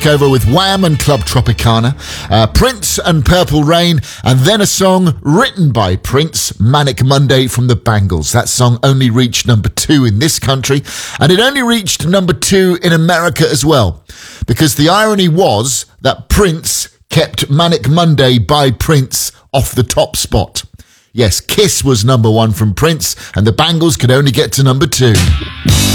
takeover with Wham and Club Tropicana, Prince and Purple Rain, and then a song written by Prince, Manic Monday from the Bangles. That song only reached number 2 in this country, and it only reached number 2 in America as well, because the irony was that Prince kept Manic Monday by Prince off the top spot. Yes, Kiss was number 1 from Prince, and the Bangles could only get to number 2.